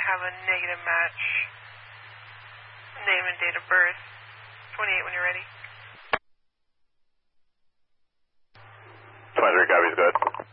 have a negative match. Name and date of birth. 28 when you're ready. 23 copies, good.